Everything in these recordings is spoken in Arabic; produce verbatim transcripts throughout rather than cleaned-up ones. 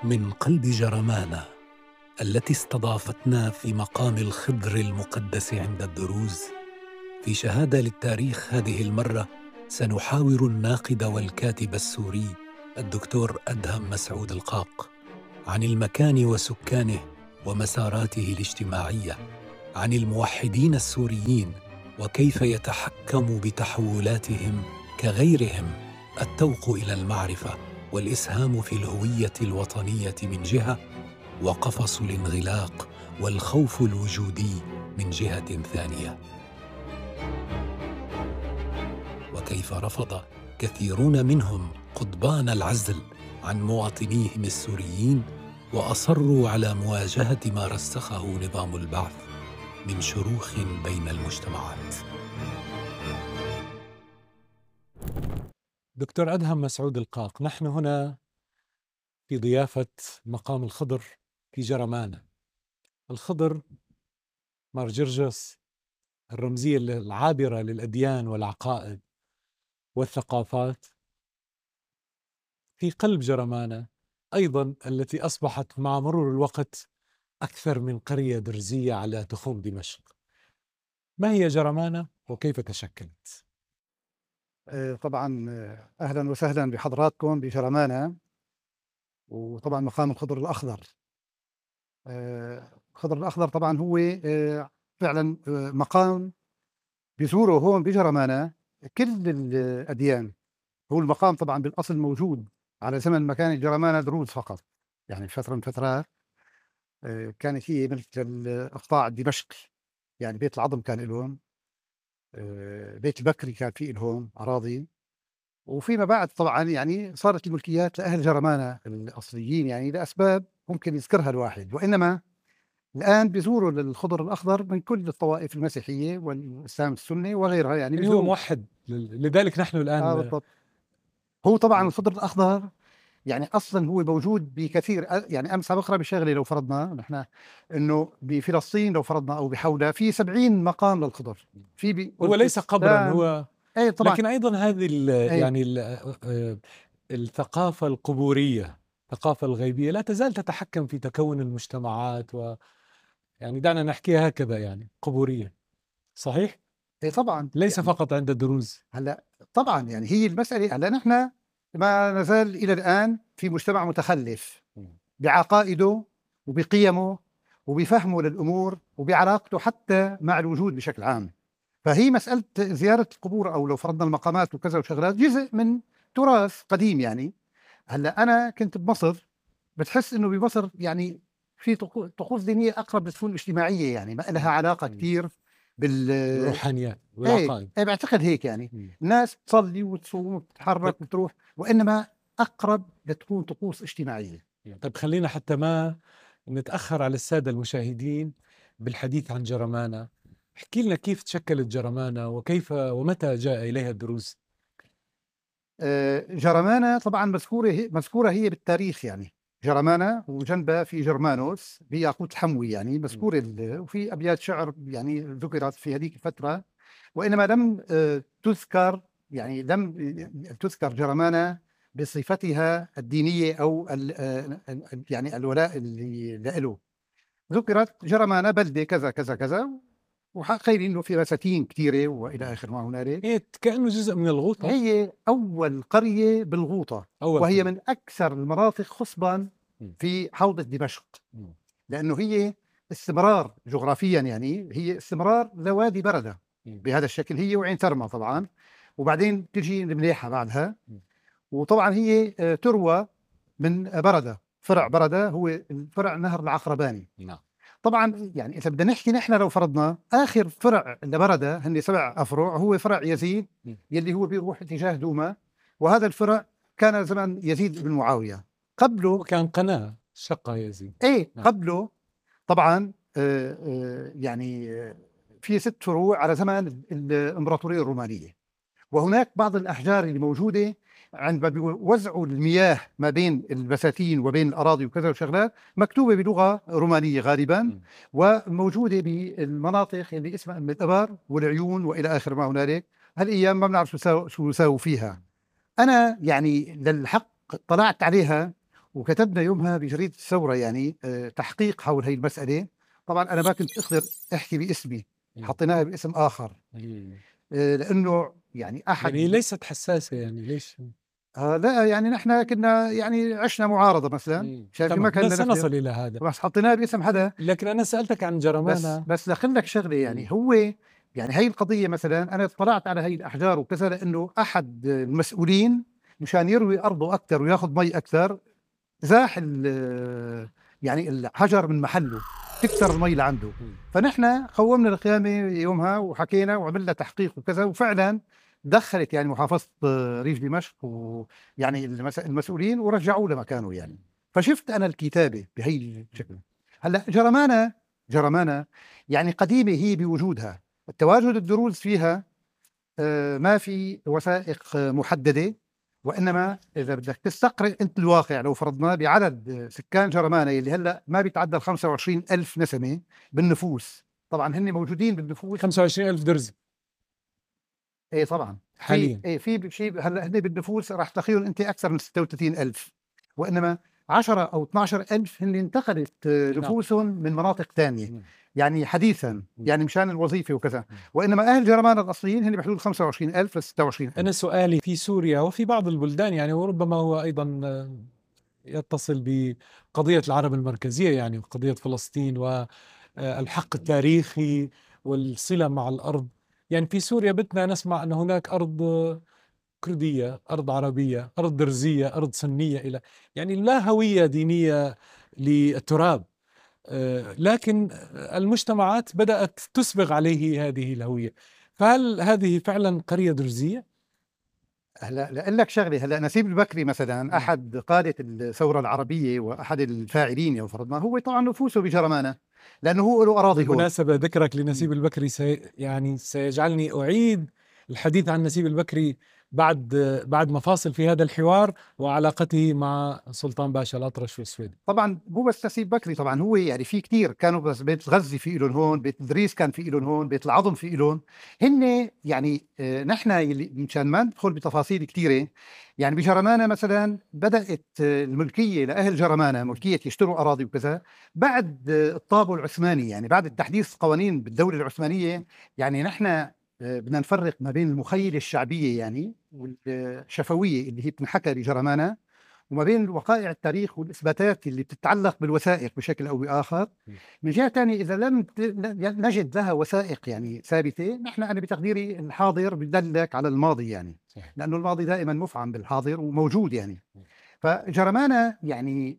من قلب جرمانة التي استضافتنا في مقام الخضر المقدس عند الدروز. في شهادة للتاريخ هذه المرة سنحاور الناقد والكاتب السوري الدكتور أدهم مسعود القاق عن المكان وسكانه ومساراته الاجتماعية، عن الموحدين السوريين وكيف يتحكم بتحولاتهم كغيرهم التوق إلى المعرفة والإسهام في الهوية الوطنية من جهة، وقفص الانغلاق والخوف الوجودي من جهة ثانية. وكيف رفض كثيرون منهم قضبان العزل عن مواطنيهم السوريين وأصروا على مواجهة ما رسخه نظام البعث من شروخ بين المجتمعات. دكتور أدهم مسعود القاق، نحن هنا في ضيافة مقام الخضر في جرمانة. الخضر مار جرجس، الرمزية العابرة للأديان والعقائد والثقافات، في قلب جرمانة أيضا التي أصبحت مع مرور الوقت أكثر من قرية درزية على تخوم دمشق. ما هي جرمانة وكيف تشكلت؟ طبعا أهلا وسهلا بحضراتكم بجرمانة، وطبعا مقام الخضر الأخضر. الخضر الأخضر طبعا هو فعلا مقام بيزوره هون بجرمانة كل الأديان. هو المقام طبعا بالأصل موجود على زمن ما كانت جرمانة دروز فقط، يعني فترة من فترات كانت هي مثل إقطاع دمشق، يعني بيت العظم كان لهم، بيت البكري كان فيه لهم أراضي، وفيما بعد طبعا يعني صارت الملكيات لأهل جرمانة الأصليين، يعني لأسباب ممكن يذكرها الواحد. وإنما الآن بيزوروا الخضر الأخضر من كل الطوائف المسيحية والإسلام السني وغيرها، يعني, يعني هو موحد، لذلك نحن الآن آه بالضبط. هو طبعا الخضر الأخضر يعني أصلا هو موجود بكثير، يعني أمس بقرأ بشغلة لو فرضنا نحن إنه بفلسطين لو فرضنا أو بحولها في سبعين مقام للخضر. في هو ليس قبرا، هو أي طبعا، لكن أيضا هذه ال يعني ال الثقافة القبورية، الثقافة الغيبية لا تزال تتحكم في تكون المجتمعات، و يعني دعنا نحكيها هكذا، يعني قبورية. صحيح؟ اي طبعا، ليس يعني فقط عند الدروز. هلا طبعا يعني هي المسألة، هلا نحن ما نزال إلى الآن في مجتمع متخلف بعقائده وبقيمه وبفهمه للأمور وبعلاقته حتى مع الوجود بشكل عام. فهي مسألة زيارة القبور أو لو فرضنا المقامات وكذا وشغلات جزء من تراث قديم. يعني هلا أنا كنت بمصر، بتحس إنه بمصر يعني في طقوس دينية أقرب لتكون اجتماعية، يعني ما لها علاقة كثير بالروحانيات والعقائد. ايه بعتقد هيك، يعني الناس تصلي وتصوم وتتحرك وتروح، وإنما أقرب لتكون طقوس اجتماعية. طيب خلينا حتى ما نتأخر على السادة المشاهدين بالحديث عن جرمانة. احكي لنا كيف تشكلت جرمانة وكيف ومتى جاء إليها الدروز؟ جرمانة طبعا مذكورة هي مذكورة هي بالتاريخ، يعني جرمانة وجنبها في جرمانوس بياقوت حموي، يعني مذكورة، وفي أبيات شعر يعني ذكرت في هذيك الفترة، وإنما لم تذكر يعني لم تذكر جرمانة بصفتها الدينية أو يعني الولاء اللي له. ذكرت جرمانة بلدة كذا كذا كذا، وقايلين انه في بساتين كثيره والى اخر ما هنالك. هي كانه جزء من الغوطه، هي اول قريه بالغوطه، أول وهي قرية. من اكثر المناطق خصبا في حوضه دمشق، لانه هي استمرار جغرافيا، يعني هي استمرار لوادي برده بهذا الشكل، هي وعين ترمى طبعا، وبعدين تجي المليحه بعدها، وطبعا هي تروى من برده، فرع برده هو فرع نهر العقرباني. نعم. طبعا يعني إذا بدنا نحكي نحن لو فرضنا آخر فرع لبردة هن سبع أفرع، هو فرع يزيد يلي هو بيروح اتجاه دوما، وهذا الفرع كان زمان يزيد بن معاوية قبله، وكان قناة شقة يزيد. ايه قبله طبعا آه آه يعني آه في ست فروع على زمان الإمبراطورية الرومانية، وهناك بعض الأحجار اللي موجودة عندما بيوزعوا المياه ما بين البساتين وبين الأراضي وكذا وشغلات مكتوبة بلغة رومانية غالبا، م. وموجودة بالمناطق اللي اسمها أم الأبار والعيون وإلى آخر ما هنالك. هالأيام ما بنعرف شو شو يساووا فيها. أنا يعني للحق طلعت عليها وكتبنا يومها بجريدة الثورة يعني آه، تحقيق حول هي المسألة. طبعا أنا ما كنت أقدر أحكي باسمي، حطيناها باسم آخر آه، لأنه يعني أحد يعني ليست حساسة يعني ليش؟ آه لا يعني نحن كنا يعني عشنا معارضة مثلا، شايف ما كنا نفذ، سنصل إلى هذا، بس حطيناها باسم حدا. لكن أنا سألتك عن بس جرمانة. بس لخلك شغله يعني مم. هو يعني هي القضيه مثلا انا اطلعت على هي الاحجار وكذا، لانه احد المسؤولين مشان يروي ارضه اكثر وياخذ مي اكثر زاح ال- يعني الحجر من محله تكسر المي لعنده. فنحن قومنا القيامه يومها وحكينا وعملنا تحقيق وكذا، وفعلا دخلت يعني محافظه ريف دمشق ويعني المس- المسؤولين ورجعوه لمكانه يعني. فشفت انا الكتابه بهي الشكل. هلا جرمانه جرمانه يعني قديمه هي بوجودها، التواجد الدروز فيها آه، ما في وثائق آه، محدده، وانما اذا بدك تستقرئ انت الواقع لو فرضنا بعدد سكان جرمانه اللي هلا ما بيتعدى ال خمسة وعشرين ألف نسمه بالنفوس، طبعا هن موجودين بالنفوس خمسة وعشرين ألف درز ايه طبعا في حاليا. ايه في شيء هلا هن بالنفوس راح تخيل انت اكثر من ستة وثلاثين ألف، وانما عشرة او اثني عشر ألف هن انتقلت آه، نفوسهم من مناطق ثانيه يعني حديثا يعني مشان الوظيفه وكذا، وانما اهل جرمان الاصليين هن بحدود خمسة وعشرين ألف ل ستة وعشرين ألف. أنا سؤالي في سوريا وفي بعض البلدان يعني، وربما هو أيضا يتصل بقضية العرب المركزية يعني قضية فلسطين والحق التاريخي والصلة مع الأرض. يعني في سوريا بدنا نسمع أن هناك أرض كردية، أرض عربية، أرض درزية، أرض سنية، إلى يعني لا هوية دينية للتراب، لكن المجتمعات بدأت تسبغ عليه هذه الهوية. فهل هذه فعلا قرية درزية؟ هلا لأقول لك شغله، هلا نسيب البكري مثلا احد قاده الثوره العربيه واحد الفاعلين لو فرضنا، هو طبعا نفوسه بجرمانه لانه هو له اراضي هون. بالمناسبة ذكرك لنسيب البكري سي يعني سيجعلني أعيد الحديث عن نسيب البكري بعد بعد ما فاصل في هذا الحوار وعلاقته مع سلطان باشا الأطرش في السويد. طبعا مو بس نسيب بكري، طبعا هو يعني في كتير كانوا، بس بيت الغزي في لهم هون، بيت الدريس كان في لهم هون، بيت العظم في لهم هن يعني. آه نحن يلي مشان ما ندخل بتفاصيل كثيره يعني بجرمانه مثلا بدات آه الملكيه لاهل جرمانه، ملكيه يشتروا اراضي وكذا بعد آه الطابو العثماني، يعني بعد التحديث القوانين بالدوله العثمانيه. يعني نحن آه بدنا نفرق ما بين المخيله الشعبيه يعني والشفويه اللي هي بتنحكى بجرمانه، وما بين وقائع التاريخ والإثباتات اللي بتتعلق بالوثائق بشكل أو بآخر. من جهة ثانية إذا لم نجد لها وثائق يعني ثابتة، نحن أنا بتقديري الحاضر بدلك على الماضي يعني، لأنه الماضي دائما مفعم بالحاضر وموجود يعني. فجرمانة يعني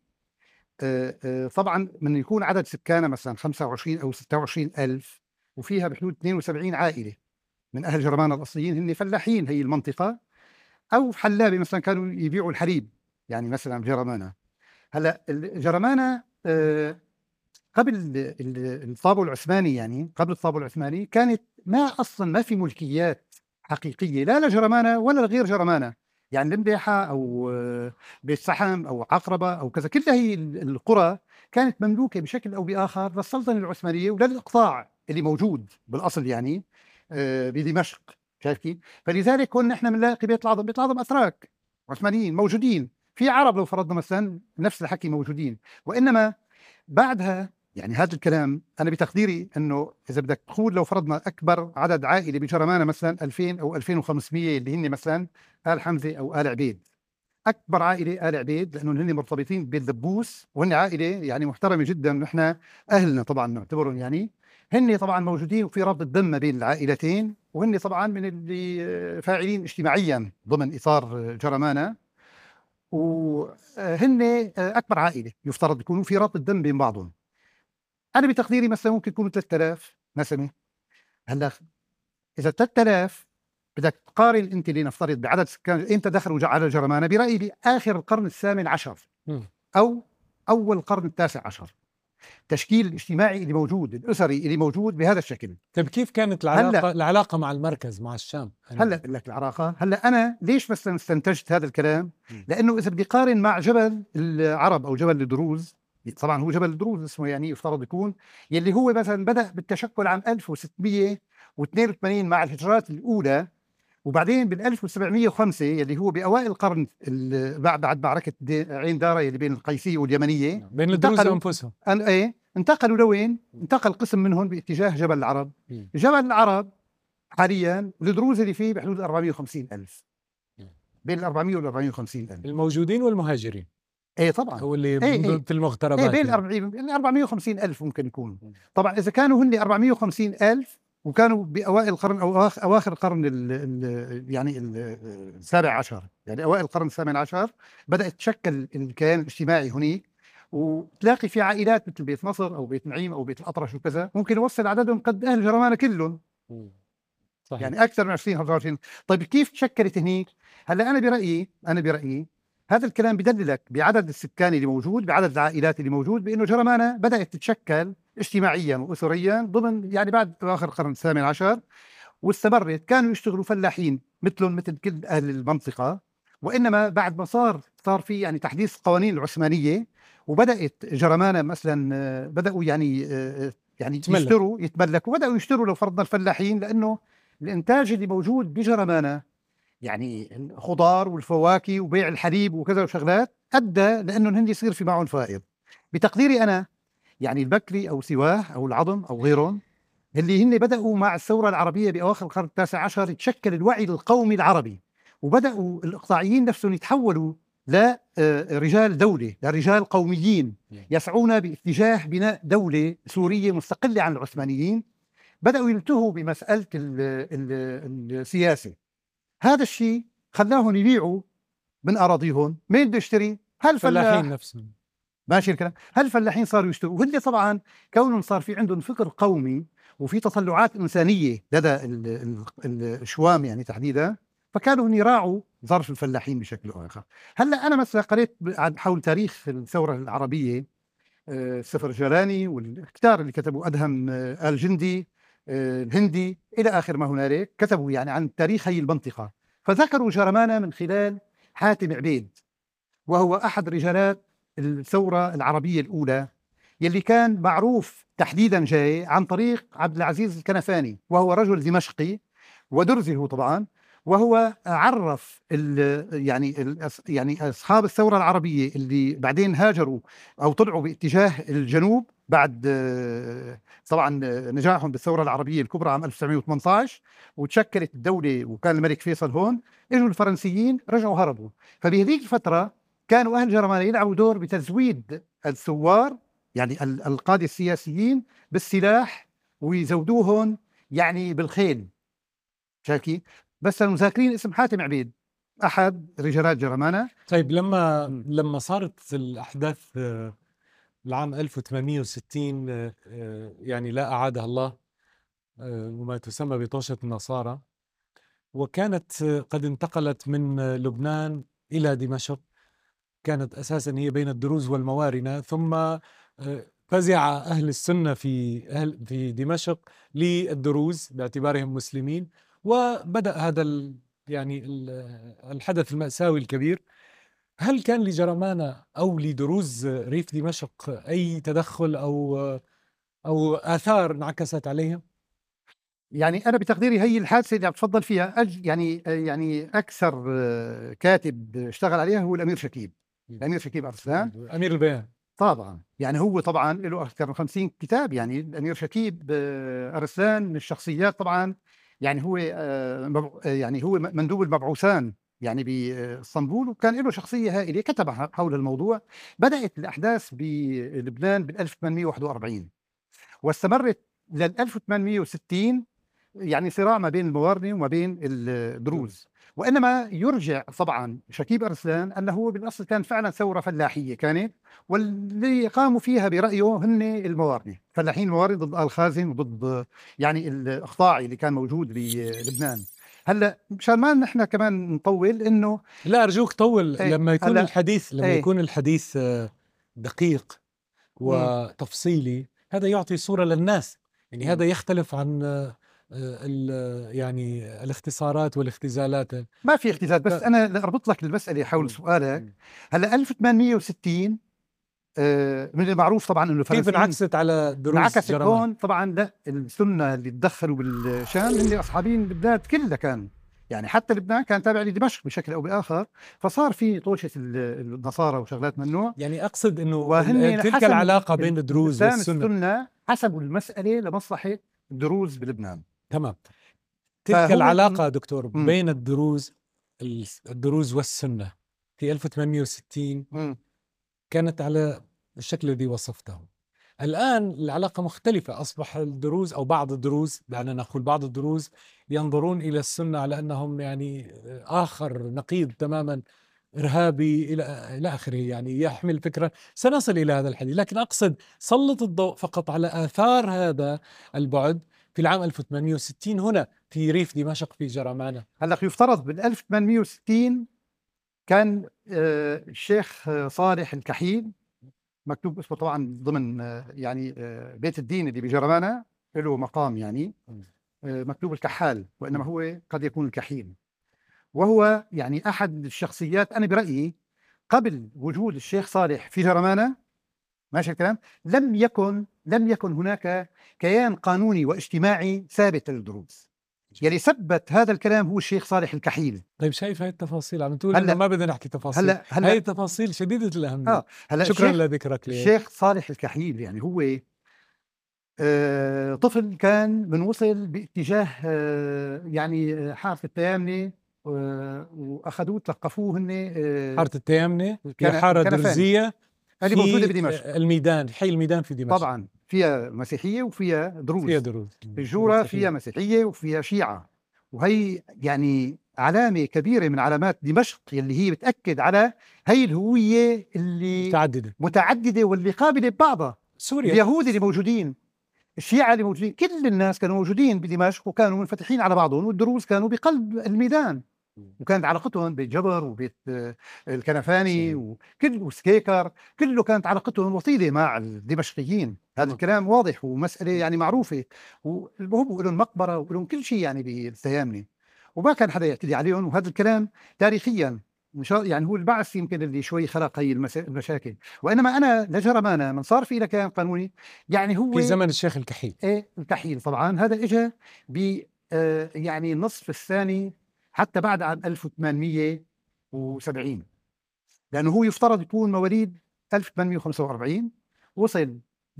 آه، آه، طبعا من يكون عدد سكانها مثلا خمسة وعشرين أو ستة وعشرين ألف وفيها بحدود اثنين وسبعين عائلة من أهل جرمانة الأصليين، هن فلاحين هي المنطقة، أو حلابة مثلا كانوا يبيعوا الحليب يعني مثلا جرمانة. هلا الجرمانة آه، قبل ال- ال- الطابو العثماني، يعني قبل الطابو العثماني كانت ما اصلا ما في ملكيات حقيقيه لا لجرمانه ولا لغير جرمانه، يعني المبيحه او آه، بيت سحم او عقربه او كذا، كلها هي ال- القرى كانت مملوكه بشكل او باخر للسلطنه العثمانيه وللاقطاع اللي موجود بالاصل يعني آه، بدمشق. شايف كيف؟ فلذلك كنا احنا بنلاقي بيت العظم، بيت العظم اتراك عثمانيين موجودين، في عرب لو فرضنا مثلا نفس الحكي موجودين، وانما بعدها يعني هذا الكلام انا بتقديري انه اذا بدك تقول لو فرضنا اكبر عدد عائله بجرمانه مثلا ألفين او ألفين وخمسمية اللي هن مثلا ال حمزه او ال عبيد، اكبر عائله ال عبيد لانه هن مرتبطين بالدبوس وهن عائله يعني محترمه جدا، نحن اهلنا طبعا نعتبرهم يعني، هن طبعا موجودين وفي رابط دم ما بين العائلتين، وهن طبعا من اللي فاعلين اجتماعيا ضمن اطار جرمانه، وهن اكبر عائله يفترض يكونوا في رابط دم بين بعضهم. انا بتقديري مثلا ممكن يكونوا ثلاثة آلاف نسمه. هلا اذا ثلاثة آلاف بدك تقارن انت لنفترض بعدد سكان امتى دخلوا على جرمانه، برايي باخر القرن الثامن عشر او اول القرن التاسع عشر، التشكيل الاجتماعي اللي موجود الاسري اللي موجود بهذا الشكل. طيب كيف كانت العلاقه العلاقه مع المركز مع الشام؟ هلا بقول لك العلاقه، هلا انا ليش مثلا استنتجت هذا الكلام؟ لانه اذا بدي قارن مع جبل العرب او جبل الدروز، طبعا هو جبل الدروز اسمه يعني يفترض يكون، يلي هو مثلا بدا بالتشكل عام ألف وستمية واثنين وثمانين مع الهجرات الاولى، وبعدين بال ألف وسبعمية وخمسة اللي هو باوائل القرن بعد بعد معركه عين دارة اللي بين القيسيه واليمنيه بين الدروز وانفسهم. ايه انتقلوا لوين؟ انتقل قسم منهم باتجاه جبل العرب. م. جبل العرب حاليا الدروز اللي فيه بحدود أربعمية وخمسين ألف، بين ال أربعمية وال أربعمية وخمسين ألف الموجودين والمهاجرين. ايه طبعا هو اللي ايه ايه في المغتربات ايه بين يعني. أربعمية وخمسين ألف ممكن يكون. طبعا اذا كانوا هن أربعمية وخمسين ألف وكانوا باوائل القرن او اواخر القرن ال ال يعني السابع عشر، يعني اوائل القرن الثامن عشر بدات تشكل الكيان الاجتماعي هناك، وتلاقي في عائلات مثل بيت نصر او بيت نعيم او بيت الاطرش وكذا ممكن يوصل عددهم قد اهل جرمانة كلهم. صحيح. يعني اكثر من عشرين خمسة وعشرين. طيب كيف تشكلت هنيك؟ هلا انا برايي انا برايي هذا الكلام بدللك بعدد السكان اللي موجود، بعدد العائلات اللي موجود، بانه جرمانة بدات تتشكل اجتماعيا واسريا ضمن يعني بعد اخر القرن الثامن عشر، واستمرت. كانوا يشتغلوا فلاحين مثلهم مثل كل اهل المنطقه، وانما بعد ما صار صار في يعني تحديث القوانين العثمانيه، وبدات جرمانة مثلا بداوا يعني يعني تملك. يشتروا يتملكوا، بداوا يشتروا لو فرضنا الفلاحين، لانه الانتاج اللي موجود بجرمانة يعني الخضار والفواكه وبيع الحليب وكذا وشغلات ادى لانه هن يصير في معهم فائض. بتقديري انا يعني البكري او سواه او العظم او غيرهم اللي هن بداوا مع الثوره العربيه باواخر القرن التاسع عشر يتشكل الوعي القومي العربي، وبداوا الاقطاعيين نفسهم يتحولوا لرجال دوله، لرجال قوميين يسعون باتجاه بناء دوله سوريه مستقله عن العثمانيين. بداوا ينتهوا بمساله السياسه. هذا الشيء خلاهم يبيعوا من اراضيهم. مين بده يشتري؟ هالفلاحين نفسهم. ماشي الكلام. هالفلاحين صاروا يشتروا، وهن طبعا كونهم صار في عندهم فكر قومي وفي تطلعات انسانيه لدى الشوام يعني تحديدا، فكانوا يراعوا ظرف الفلاحين بشكل او اخر. هلا انا مثلا قريت حول تاريخ الثوره العربيه، سفر جلاني والكتار اللي كتبوا ادهم آل جندي الهندي الى اخر ما هنالك، كتبوا يعني عن تاريخ هي المنطقه، فذكروا جرمانة من خلال حاتم عبيد، وهو احد رجالات الثوره العربيه الاولى، يلي كان معروف تحديدا جاي عن طريق عبد العزيز الكنفاني، وهو رجل دمشقي ودرزي هو طبعا، وهو عرف ال يعني ال يعني اصحاب الثوره العربيه اللي بعدين هاجروا او طلعوا باتجاه الجنوب بعد طبعا نجاحهم بالثوره العربيه الكبرى عام ألف وتسعمية وثمانية عشر، وتشكلت الدوله وكان الملك فيصل هون. اجوا الفرنسيين رجعوا هربوا، فبهذيك الفتره كانوا اهل جرمانة يلعبوا دور بتزويد الثوار يعني القاده السياسيين بالسلاح ويزودوهم يعني بالخيل. شاكي بس المذاكرين اسم حاتم عبيد احد رجالات جرمانة. طيب لما م. لما صارت الاحداث العام ألف وثمانمية وستين يعني لا اعادها الله، وما تسمى بطوشة النصارى، وكانت قد انتقلت من لبنان الى دمشق، كانت اساسا هي بين الدروز والموارنة، ثم فزع اهل السنة في أهل في دمشق للدروز باعتبارهم مسلمين، وبدأ هذا ال يعني ال الحدث المأساوي الكبير. هل كان لجرمانة أو لدروز ريف دمشق أي تدخل أو أو آثار انعكست عليهم؟ يعني أنا بتقديري هي الحادثة اللي عم تفضل فيها أج يعني يعني أكثر كاتب اشتغل عليها هو الأمير شكيب، الأمير شكيب أرسلان أمير البيان طبعا. يعني هو طبعا له أكثر من خمسين كتاب. يعني الأمير شكيب أرسلان من الشخصيات طبعا، يعني هو يعني هو مندوب المبعوثان يعني باسطنبول، وكان له شخصية هائلة كتب حول الموضوع. بدأت الأحداث بلبنان بال ألف وثمانمية وواحد وأربعين واستمرت لل ألف وثمانمية وستين، يعني صراع ما بين الموارنة وما بين الدروز. وإنما يرجع طبعا شكيب أرسلان أنه هو بالأصل كان فعلا ثورة فلاحية كانت، واللي قاموا فيها برأيه هن الموارنة، فلاحين الموارنة ضد آل خازن وضد يعني الإقطاعي اللي كان موجود بلبنان. هلا مشان ما نحن كمان نطول انه لا ارجوك طول. ايه لما يكون الحديث لما ايه يكون الحديث دقيق وتفصيلي هذا يعطي صورة للناس. يعني م. هذا يختلف عن يعني الاختصارات والاختزالات. ما في اختزال، بس انا لاربط لك المسألة حول م. سؤالك. هلا ألف وثمانمية وستين من المعروف طبعا انه كيف انعكست على دروز انعكست هون طبعا. لا السنة اللي تدخلوا بالشام هن اصحابين البلاد كلها كان يعني حتى لبنان كان تابع لدمشق بشكل او باخر، فصار في طوشه النصارى وشغلات من النوع. يعني اقصد انه وهن تلك العلاقه بين الدروز والسنه السنه حسبوا المساله لمصلحه الدروز بلبنان. تمام. تلك العلاقه دكتور م. بين الدروز الدروز والسنه في ألف وثمانمئة وستين م. كانت على الشكل الذي وصفته. الآن العلاقة مختلفة، أصبح الدروز أو بعض الدروز، دعنا نقول بعض الدروز ينظرون إلى السنة على أنهم يعني آخر نقيض تماما، إرهابي إلى إلى آخره، يعني يحمل فكرة. سنصل إلى هذا الحديث، لكن أقصد سلط الضوء فقط على آثار هذا البعد في العام ألف وثمانمئة وستين هنا في ريف دمشق في جرمانة. هلا يفترض بال ألف وثمانمئة وستين كان آه الشيخ صالح الكحيل، مكتوب اسمه طبعا ضمن آه يعني آه بيت الدين اللي بجرمانة له مقام، يعني آه مكتوب الكحال، وإنما هو قد يكون الكحيل. وهو يعني أحد الشخصيات أنا برأيي قبل وجود الشيخ صالح في جرمانة، ماشي الكلام، لم يكن لم يكن هناك كيان قانوني واجتماعي ثابت للدروز. يلي ثبت هذا الكلام هو الشيخ صالح الكحيل. طيب شايف هاي التفاصيل عم تقول هلا ما بدنا نحكي تفاصيل، هلا هلا هاي التفاصيل شديدة الأهمية. آه هلا شكرا الشيخ لذكرك لي. الشيخ صالح الكحيل يعني هو آه طفل كان من وصل باتجاه آه يعني حارة التيامنة، آه وأخذوه تلقفوه هن آه حارة التيامنة هي حارة درزية اللي موجودة في بدمشق، الميدان، حي الميدان في دمشق. طبعا فيها مسيحية وفيها دروز، فيها دروز الجورة فيها مسيحية وفيها شيعة، وهي يعني علامة كبيرة من علامات دمشق اللي هي بتأكد على هي الهوية اللي متعددة متعددة واللي قابلة ببعضها. سوريا، اليهود اللي موجودين، الشيعة اللي موجودين، كل الناس كانوا موجودين بدمشق وكانوا منفتحين على بعضهم، والدروز كانوا بقلب الميدان، وكانت علاقتهم بيت جبر وبيت الكنفاني وكل وسكيكر، كله كانت علاقتهم وطيدة مع الدمشقيين. هذا الكلام واضح ومسألة يعني معروفة، وهم لهم مقبرة ولهم كل شيء يعني بالتيامنة، وما كان حدا يعتدي عليهم. وهذا الكلام تاريخيا يعني هو البعث يمكن اللي شوي خلق هي المشاكل. وإنما أنا لجرمانة من صار في كيان قانوني يعني هو في زمن الشيخ الكحيل. إيه الكحيل طبعا، هذا إجا ب آه يعني النصف الثاني حتى بعد عام ألف وثمانمئة وسبعين، لأنه هو يفترض يكون مواليد ألف وثمانمئة وخمسة وأربعين، وصل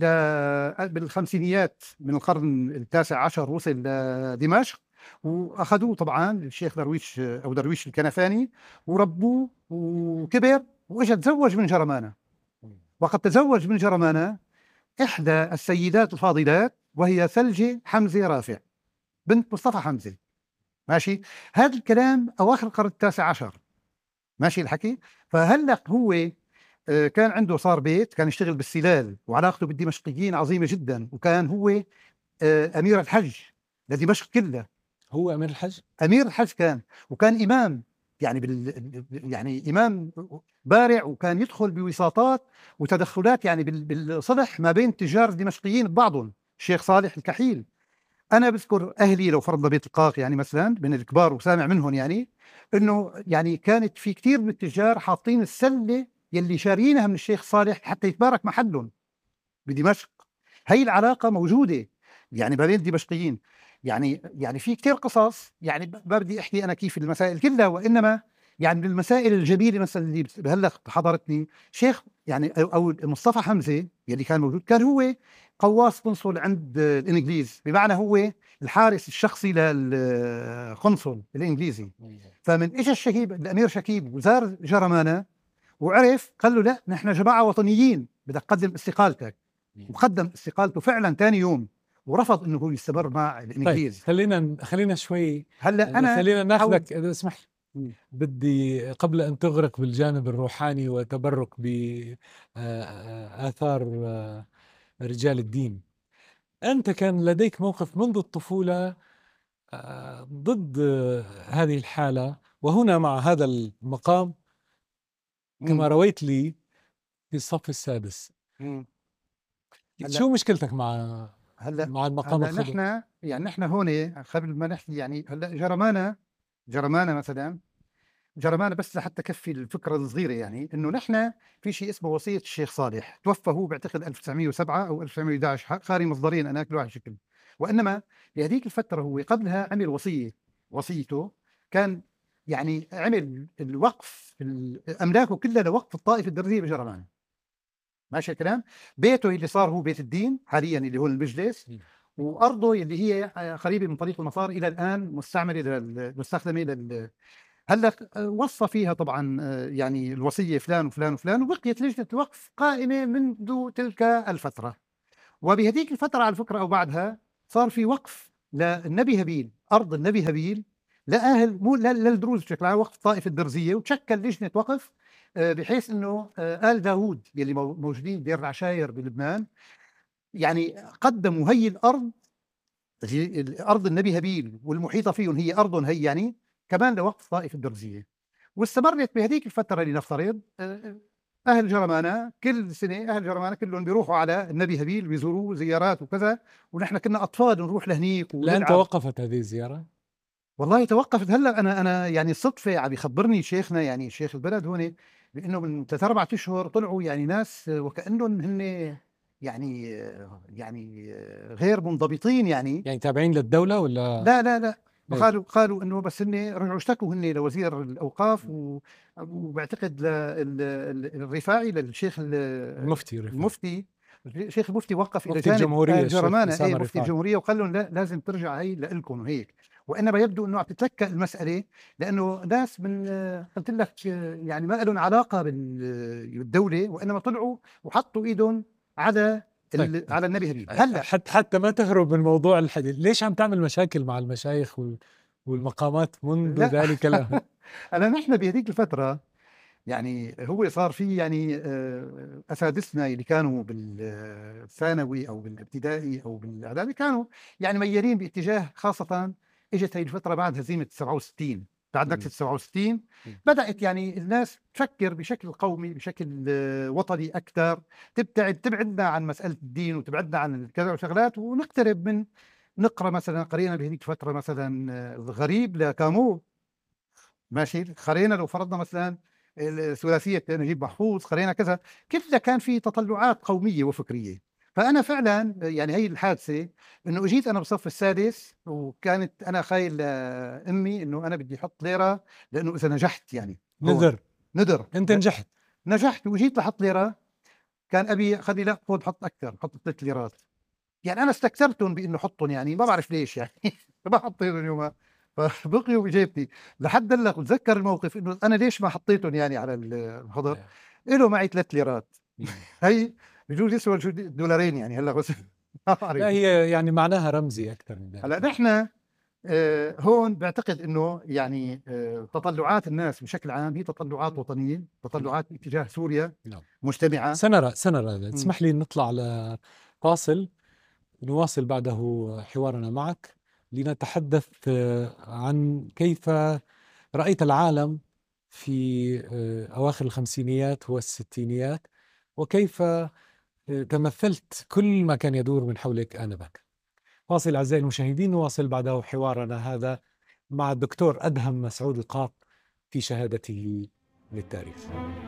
بالخمسينيات من القرن التاسع عشر، وصل لدمشق، وأخذوه طبعا الشيخ درويش أو درويش الكنفاني وربوه وكبر، وإجا تزوج من جرمانة. وقد تزوج من جرمانة إحدى السيدات الفاضلات وهي ثلجة حمزة رافع بنت مصطفى حمزة، ماشي. هذا الكلام أواخر القرن التاسع عشر، ماشي الحكي. فهلق هو كان عنده صار بيت، كان يشتغل بالسلال، وعلاقته بالدمشقيين عظيمة جدا، وكان هو أمير الحج لدمشق كلها. هو أمير الحج؟ أمير الحج كان، وكان إمام يعني بال يعني إمام بارع، وكان يدخل بوساطات وتدخلات يعني بالصلح ما بين تجار الدمشقيين ببعضهم. الشيخ صالح الكحيل أنا بذكر أهلي لو فرضنا بيت القاق يعني مثلا من الكبار وسامع منهم، يعني إنه يعني كانت في كتير من التجار حاطين السلة يلي شاريينها من الشيخ صالح حتى يتبارك محلهم بدمشق. هي العلاقة موجودة يعني ما بين الدمشقيين. يعني يعني في كتير قصص، يعني ما بدي أحكي أنا كيف المسائل كلها، وإنما يعني من المسائل الجميلة مثلا اللي بهلق حضرتني شيخ يعني أو مصطفى حمزة يلي كان موجود، كان هو قواص قنصل عند الإنجليز، بمعنى هو الحارس الشخصي للقنصل الإنجليزي. فمن إجا الشهيب الأمير شكيب وزار جرمانة وعرف، قال له لا نحن جماعة وطنيين، بدك تقدم استقالتك. وقدم استقالته فعلا ثاني يوم، ورفض انه هو يستمر مع الانجليز. طيب خلينا خلينا شوي هلا انا خلينا ناخذك اذا اسمح لي، بدي قبل ان تغرق بالجانب الروحاني وتبرك بآثار رجال الدين، انت كان لديك موقف منذ الطفولة ضد هذه الحالة، وهنا مع هذا المقام كما رويت لي في الصف السادس. شو مشكلتك مع هلا مع المقام هلا نحن يعني نحن هون قبل ما نحكي يعني هلا جرمانة جرمانة مثلا جرمانة بس لحتى كفي الفكرة الصغيرة، يعني انه نحن في شيء اسمه وصية الشيخ صالح، توفى هو بعتقد ألف وتسعمئة وسبعة او ألف وتسعمئة وأحد عشر، قاري مصدرين انا كل واحد شكل. وانما بهذيك الفترة هو قبلها عمل وصية، وصيته كان يعني عمل الوقف أملاكه كلها لوقف الطائفة الدرزية بجرمانة. ماشي الكلام؟ بيته اللي صار هو بيت الدين حاليا اللي هو المجلس، وأرضه اللي هي قريبة من طريق المطار إلى الآن مستعملة مستخدمة لل هلا وصى فيها طبعا يعني الوصية فلان وفلان وفلان، وبقيت لجنة الوقف قائمة منذ تلك الفترة. وبهذيك الفترة على فكرة أو بعدها صار في وقف للنبي هابيل، أرض النبي هابيل لأهل مو للدروز بشكل عام، وقف الطائفة الدرزية، وتشكل لجنة وقف بحيث أنه آل داوود يلي موجودين دير العشاير بلبنان يعني قدموا هي الأرض، أرض النبي هابيل والمحيطة فيهم هي أرضهم هي يعني كمان لوقف الطائفة الدرزية. واستمرت بهذيك الفترة لنفترض أهل جرمانة كل سنة، أهل جرمانة كلهم بيروحوا على النبي هابيل بيزوروه زيارات وكذا، ونحن كنا أطفال نروح لهنيك ونلعب. لأن توقفت هذه الزيارة؟ والله توقفت. هلا أنا أنا يعني صدفة عم يخبرني شيخنا يعني شيخ البلد هون بأنه من ثلاث أربع أشهر طلعوا يعني ناس وكأنهم هن يعني يعني غير منضبطين يعني يعني تابعين للدولة ولا؟ لا لا لا قالوا قالوا انه بس هن رجعوا اشتكوا هن لوزير الاوقاف وبعتقد للرفاعي للشيخ المفتي رفاعي. المفتي الشيخ المفتي وقف الى جانب الجمهوريه جرمانه اي مفتي الجمهوريه وقال لهم لا لازم ترجع هي لكم وهيك. وانما يبدو انه عم تتلكأ المساله لانه ناس من قلت لك يعني ما لهم علاقه بالدوله، وانما طلعوا وحطوا ايدهم على طيب. على النبي هابيل. هلا حتى حتى ما تهرب من موضوع الحديث، ليش عم تعمل مشاكل مع المشايخ والمقامات منذ لا. ذلك الأمر؟ هلا نحن بهذيك الفتره يعني هو صار في يعني اساتذتنا اللي كانوا بالثانوي او بالابتدائي او بالاعدادي كانوا يعني ميالين باتجاه، خاصه اجت هي الفتره بعد هزيمه سبعة وستين، بعد نكسه سبعة وستين بدات يعني الناس تفكر بشكل قومي بشكل وطني اكثر، تبتعد تبعدنا عن مساله الدين وتبعدنا عن كذا وشغلات، ونقترب من نقرا مثلا قرينا بهذيك الفتره مثلا الغريب لكامو، ماشي، قرينا لو فرضنا مثلا الثلاثيه نجيب محفوظ، قرينا كذا، كلها كان في تطلعات قوميه وفكريه. فانا فعلا يعني هي الحادثه انه اجيت انا بالصف السادس وكانت انا خايل امي انه انا بدي احط ليره لانه اذا نجحت يعني نذر نذر انت نجحت نجحت واجيت لحط ليره، كان ابي خذ لي لا خذ حط اكثر، حط ثلاث ليرات. يعني انا استكثرتهم بانه حطهم، يعني ما بعرف ليش يعني ما حطيتهم يومها، فبقيوا بجيبتي لحد هلا بتذكر الموقف انه انا ليش ما حطيتهم يعني على الحضر. له معي ثلاث ليرات هي بجوز يسوى دولارين يعني هلا بس لا هي يعني معناها رمزي اكثر من ذلك. هلا نحن آه هون بعتقد انه يعني آه تطلعات الناس بشكل عام هي تطلعات وطنيه، تطلعات اتجاه سوريا نعم. مجتمعه. سنرى سنرى تسمح لي نطلع على فاصل نواصل بعده حوارنا معك لنتحدث عن كيف رأيت العالم في أواخر الخمسينيات والستينيات، وكيف تمثلت كل ما كان يدور من حولك آنذاك. فاصل أعزائي المشاهدين، نواصل بعده حوارنا هذا مع الدكتور أدهم مسعود القاط في شهادته للتاريخ.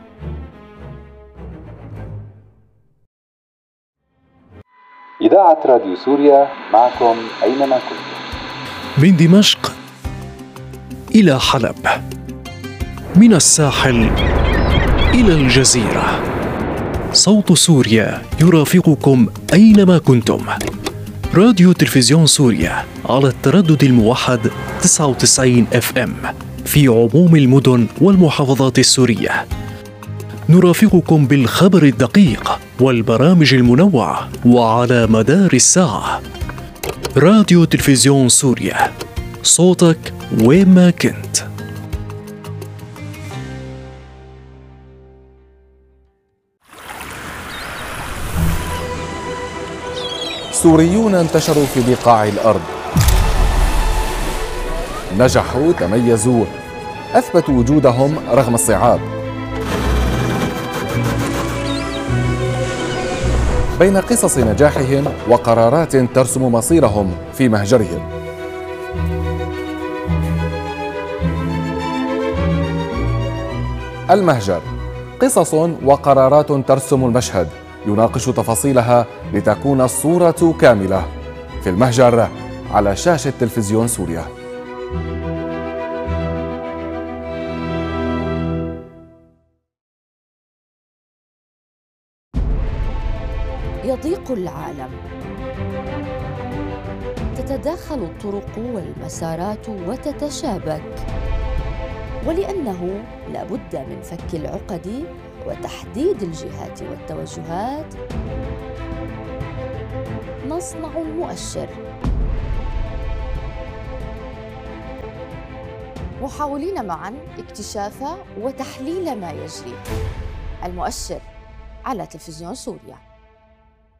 إذاعة راديو سوريا معكم أينما كنتم. من دمشق إلى حلب، من الساحل إلى الجزيرة، صوت سوريا يرافقكم أينما كنتم. راديو تلفزيون سوريا على التردد الموحد تسعة وتسعين اف ام في عموم المدن والمحافظات السورية. نرافقكم بالخبر الدقيق والبرامج المنوعة وعلى مدار الساعة. راديو تلفزيون سوريا، صوتك وين ما كنت. سوريون انتشروا في بقاع الأرض، نجحوا، تميزوا، أثبتوا وجودهم رغم الصعاب. بين قصص نجاحهم وقرارات ترسم مصيرهم في مهجرهم. المهجر، قصص وقرارات ترسم المشهد، يناقش تفاصيلها لتكون الصورة كاملة. في المهجر على شاشة تلفزيون سوريا. يضيق العالم، تتداخل الطرق والمسارات وتتشابك، ولأنه لا بد من فك العقد وتحديد الجهات والتوجهات، نصنع المؤشر، محاولين معاً اكتشاف وتحليل ما يجري. المؤشر على تلفزيون سوريا.